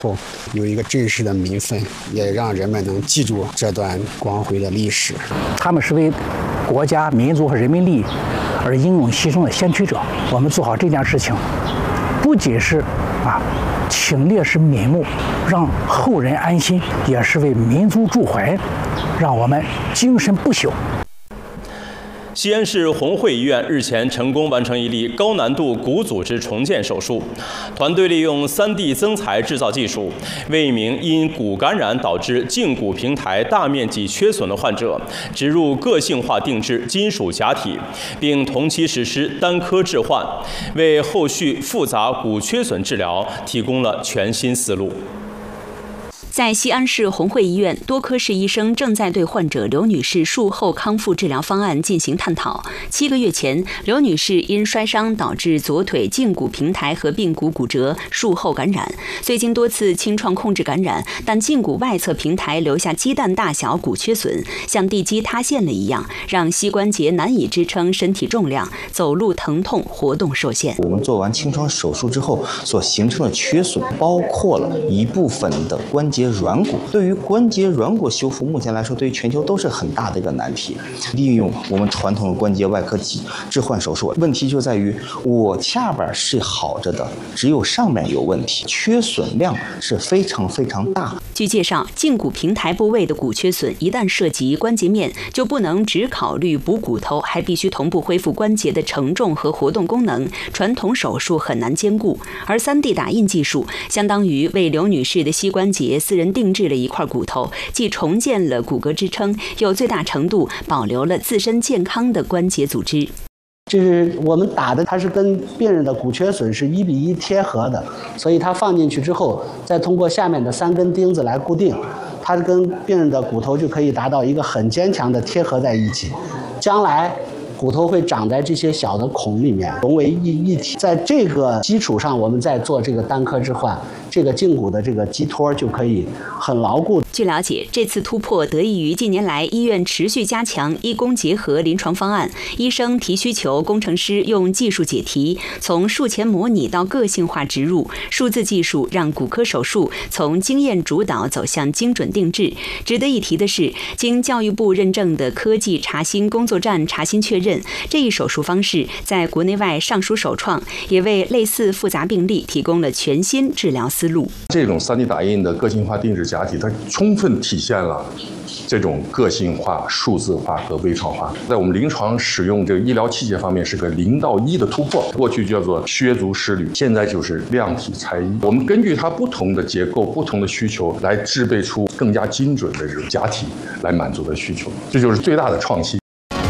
有一个真实的名分，也让人们能记住这段光辉的历史。 他们是为国家、民族和人民利益而英勇牺牲的先驱者。我们做好这件事情，不仅是请烈士瞑目，让后人安心，也是为民族驻怀，让我们精神不朽。 西安市红会医院日前成功完成一例高难度骨组织重建手术，团队利用3D 增材制造技术，为一名因骨感染导致胫骨平台大面积缺损的患者植入个性化定制金属假体，并同期实施单科置换，为后续复杂骨缺损治疗提供了全新思路。 在西安市红会医院，多科室医生正在对患者刘女士术后康复治疗方案进行探讨。7个月前，刘女士因摔伤导致左腿胫骨平台和髌骨骨折，术后感染。虽经多次清创控制感染，但胫骨外侧平台留下鸡蛋大小骨缺损，像地基塌陷了一样，让膝关节难以支撑身体重量，走路疼痛，活动受限。 我们做完清创手术之后所形成的缺损，包括了一部分的关节软骨。对于关节软骨修复，目前来说对于全球都是很大的一个难题。利用我们传统的关节外科置换手术，问题就在于我下边是好着的，只有上面有问题，缺损量是非常非常大。 据介绍，胫骨平台部位的骨缺损一旦涉及关节面，就不能只考虑补骨头，还必须同步恢复关节的承重和活动功能，传统手术很难兼顾。而3D 打印技术相当于为刘女士的膝关节私人定制了一块骨头，既重建了骨骼支撑，又最大程度保留了自身健康的关节组织。 就是我们打的，它是跟病人的骨缺损是1:1贴合的，所以它放进去之后，再通过下面的3根钉子来固定，它跟病人的骨头就可以达到一个很坚强的贴合在一起。将来骨头会长在这些小的孔里面，融为一体。在这个基础上，我们再做这个单科置换，这个胫骨的这个基托就可以很牢固。 据了解，这次突破得益于近年来医院持续加强医工结合临床方案，医生提需求，工程师用技术解题，从术前模拟到个性化植入，数字技术让骨科手术从经验主导走向精准定制。值得一提的是，经教育部认证的科技查新工作站查新确认，这一手术方式在国内外尚属首创，也为类似复杂病例提供了全新治疗思路。 这种3D 打印的个性化定制假体，它充分体现了这种个性化、数字化和微创化。在我们临床使用这个医疗器械方面是个0到1的突破。过去叫做削足适履，现在就是量体裁衣。我们根据它不同的结构、不同的需求来制备出更加精准的这种假体来满足的需求，这就是最大的创新。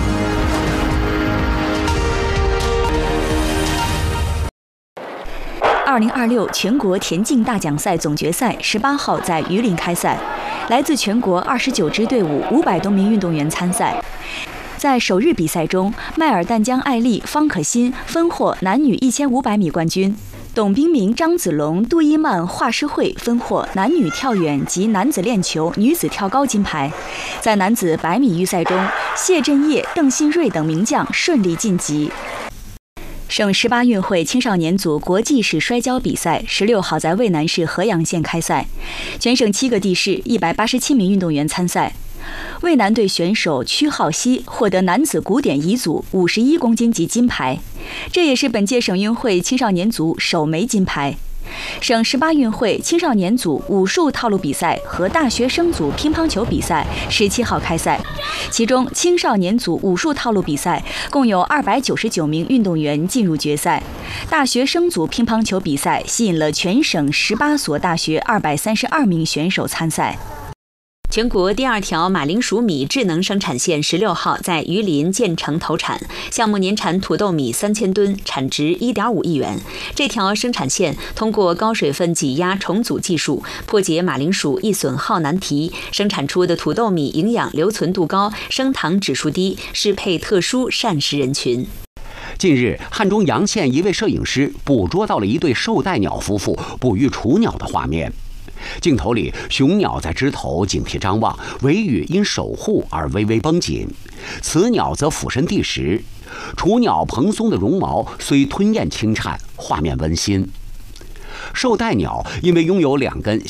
2026全国田径大奖赛总决赛18号在榆林开赛，来自全国29支队伍500多名运动员参赛。在首日比赛中，麦尔旦江艾丽、方可欣分获男女1500米冠军，董冰明、张子龙、杜伊曼、华诗慧分获男女跳远及男子链球、女子跳高金牌。在男子100米预赛中，谢震业、邓新瑞等名将顺利晋级。省18运会青少年组国际式摔跤比赛16号在渭南市合阳县开赛，全省7个地市187名运动员参赛。渭南队选手曲浩熙获得男子古典乙组51公斤级金牌，这也是本届省运会青少年组首枚金牌。省18运会青少年组武术套路比赛和大学生组乒乓球比赛17号开赛，其中青少年组武术套路比赛共有299名运动员进入决赛，大学生组乒乓球比赛吸引了全省18所大学232名选手参赛。 全国第2条马铃薯米智能生产线16号在榆林建成投产，项目年产土豆米3000吨，产值1.5亿元。这条生产线通过高水分挤压重组技术，破解马铃薯易损耗难题，生产出的土豆米营养留存度高，升糖指数低，适配特殊膳食人群。 近日，汉中洋县一位摄影师捕捉到了一对绶带鸟夫妇哺育雏鸟的画面。镜头里，雄鸟在枝头警惕张望，尾羽因守护而微微绷紧，雌鸟则俯身递食。雏鸟蓬松的绒毛虽吞咽轻颤，画面温馨。 绶带鸟因为拥有2根